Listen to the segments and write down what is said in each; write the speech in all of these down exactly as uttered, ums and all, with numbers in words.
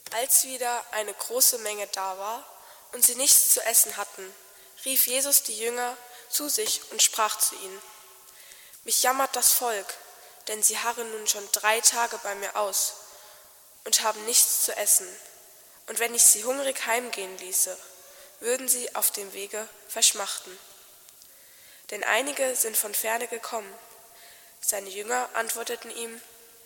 Als wieder eine große Menge da war und sie nichts zu essen hatten, rief Jesus die Jünger zu sich und sprach zu ihnen: Mich jammert das Volk, denn sie harren nun schon drei Tage bei mir aus und haben nichts zu essen. Und wenn ich sie hungrig heimgehen ließe, würden sie auf dem Wege verschmachten. Denn einige sind von ferne gekommen. Seine Jünger antworteten ihm: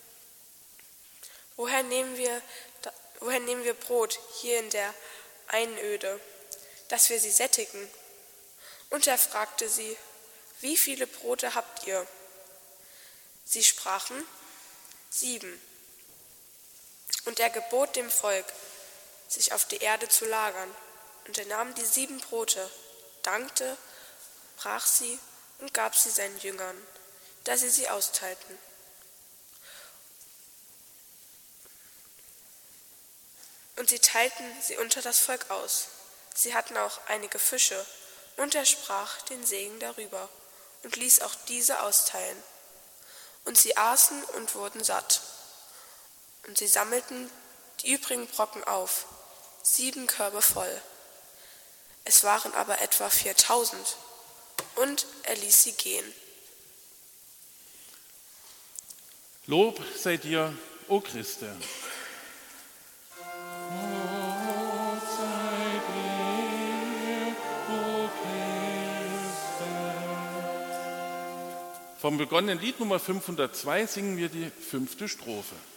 Woher nehmen wir, woher nehmen wir Brot hier in der Einöde, dass wir sie sättigen? Und er fragte sie: Wie viele Brote habt ihr? Sie sprachen: Sieben. Und er gebot dem Volk, sich auf die Erde zu lagern. Und er nahm die sieben Brote, dankte, brach sie und gab sie seinen Jüngern, dass sie sie austeilten. Und sie teilten sie unter das Volk aus. Sie hatten auch einige Fische, und er sprach den Segen darüber und ließ auch diese austeilen. Und sie aßen und wurden satt. Und sie sammelten die übrigen Brocken auf, sieben Körbe voll. Es waren aber etwa viertausend, und er ließ sie gehen. Lob sei dir, o Christe. Vom begonnenen Lied Nummer fünfhundertzwei singen wir die fünfte Strophe.